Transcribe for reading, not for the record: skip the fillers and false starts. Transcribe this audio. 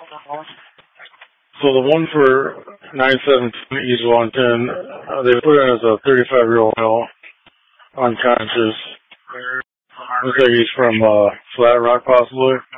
So the one for 917 East 110, they put in as a 35-year-old male, unconscious. Looks like he's from Flat Rock, possibly.